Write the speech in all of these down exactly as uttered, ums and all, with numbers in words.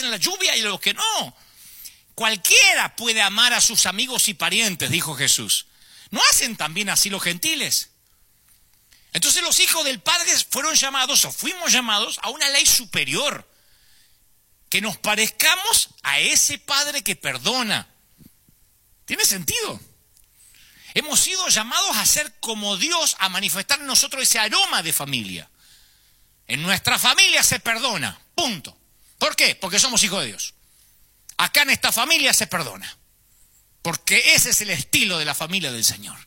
en la lluvia y los que no. Cualquiera puede amar a sus amigos y parientes, dijo Jesús. ¿No hacen también así los gentiles? Entonces los hijos del Padre fueron llamados, o fuimos llamados, a una ley superior. Que nos parezcamos a ese Padre que perdona. ¿Tiene sentido? Hemos sido llamados a ser como Dios, a manifestar en nosotros ese aroma de familia. En nuestra familia se perdona, punto. ¿Por qué? Porque somos hijos de Dios. Acá en esta familia se perdona. Porque ese es el estilo de la familia del Señor.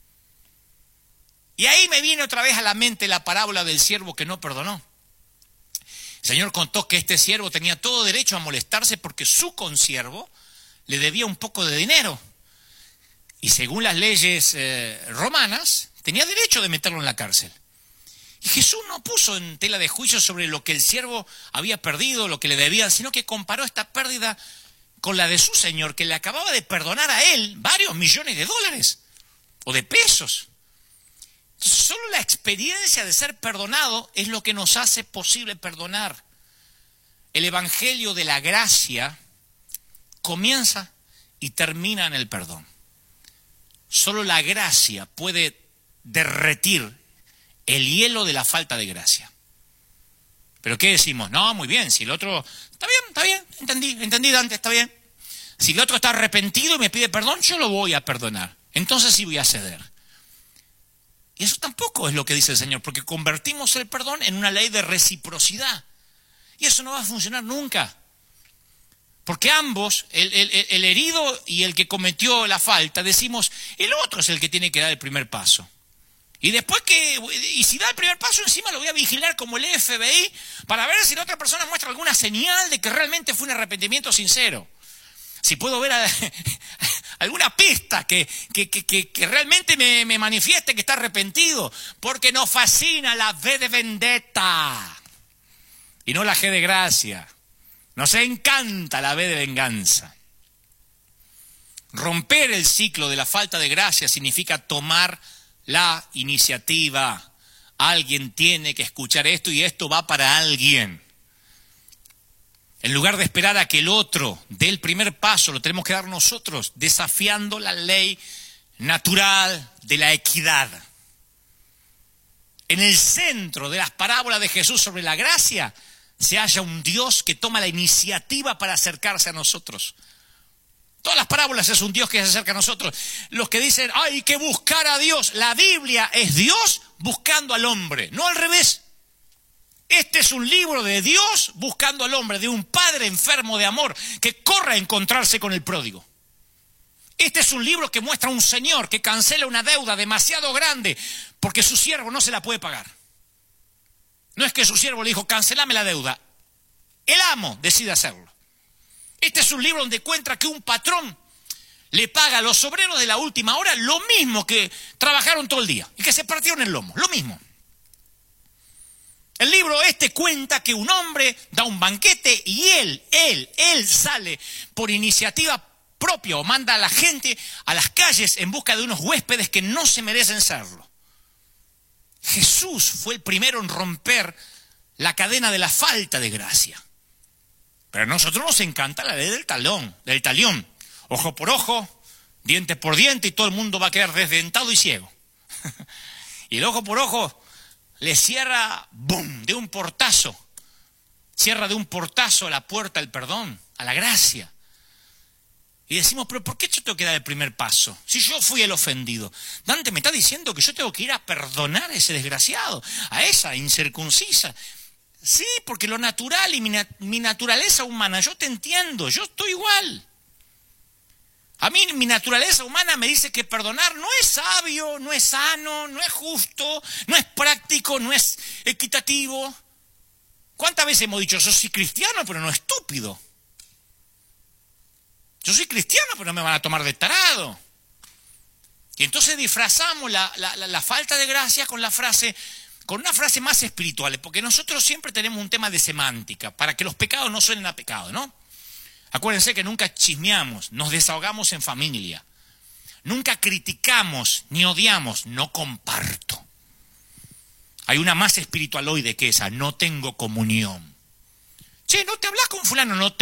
Y ahí me viene otra vez a la mente la parábola del siervo que no perdonó. El Señor contó que este siervo tenía todo derecho a molestarse porque su consiervo le debía un poco de dinero. Y según las leyes eh, romanas, tenía derecho de meterlo en la cárcel. Y Jesús no puso en tela de juicio sobre lo que el siervo había perdido, lo que le debían, sino que comparó esta pérdida con la de su Señor, que le acababa de perdonar a él varios millones de dólares o de pesos. Entonces, solo la experiencia de ser perdonado es lo que nos hace posible perdonar. El evangelio de la gracia comienza y termina en el perdón. Solo la gracia puede derretir el hielo de la falta de gracia. ¿Pero qué decimos? No, muy bien, si el otro... Está bien, está bien, entendí, entendí Dante, está bien. Si el otro está arrepentido y me pide perdón, yo lo voy a perdonar. Entonces sí voy a ceder. Y eso tampoco es lo que dice el Señor, porque convertimos el perdón en una ley de reciprocidad. Y eso no va a funcionar nunca. Porque ambos, el, el, el herido y el que cometió la falta, decimos, el otro es el que tiene que dar el primer paso. Y después que, y si da el primer paso, encima lo voy a vigilar como el F B I para ver si la otra persona muestra alguna señal de que realmente fue un arrepentimiento sincero. Si puedo ver a, alguna pista que, que, que, que realmente me, me manifieste que está arrepentido. Porque nos fascina la V de vendetta y no la G de gracia. Nos encanta la V de venganza. Romper el ciclo de la falta de gracia significa tomar la iniciativa. Alguien tiene que escuchar esto y esto va para alguien. En lugar de esperar a que el otro dé el primer paso, lo tenemos que dar nosotros, desafiando la ley natural de la equidad. En el centro de las parábolas de Jesús sobre la gracia se halla un Dios que toma la iniciativa para acercarse a nosotros. Todas las parábolas es un Dios que se acerca a nosotros. Los que dicen, hay que buscar a Dios. La Biblia es Dios buscando al hombre, no al revés. Este es un libro de Dios buscando al hombre, de un padre enfermo de amor que corre a encontrarse con el pródigo. Este es un libro que muestra a un señor que cancela una deuda demasiado grande porque su siervo no se la puede pagar. No es que su siervo le dijo, cancelame la deuda. El amo decide hacerlo. Este es un libro donde encuentra que un patrón le paga a los obreros de la última hora lo mismo que trabajaron todo el día y que se partieron el lomo, lo mismo. El libro este cuenta que un hombre da un banquete y él, él, él sale por iniciativa propia o manda a la gente a las calles en busca de unos huéspedes que no se merecen serlo. Jesús fue el primero en romper la cadena de la falta de gracia. Pero a nosotros nos encanta la ley del talón, del talión. Ojo por ojo, diente por diente y todo el mundo va a quedar desdentado y ciego. Y el ojo por ojo le cierra, ¡bum!, de un portazo. Cierra de un portazo la puerta al perdón, a la gracia. Y decimos, pero ¿por qué yo tengo que dar el primer paso? Si yo fui el ofendido. Dante me está diciendo que yo tengo que ir a perdonar a ese desgraciado, a esa incircuncisa. Sí, porque lo natural y mi, nat- mi naturaleza humana, yo te entiendo, yo estoy igual. A mí mi naturaleza humana me dice que perdonar no es sabio, no es sano, no es justo, no es práctico, no es equitativo. ¿Cuántas veces hemos dicho, yo soy cristiano pero no estúpido? Yo soy cristiano pero no me van a tomar de tarado. Y entonces disfrazamos la, la, la, la falta de gracia con la frase... con una frase más espiritual, porque nosotros siempre tenemos un tema de semántica, para que los pecados no suenen a pecado, ¿no? Acuérdense que nunca chismeamos, nos desahogamos en familia. Nunca criticamos ni odiamos, no comparto. Hay una más espiritualoide que esa, no tengo comunión. Che, ¿no te hablas con fulano? No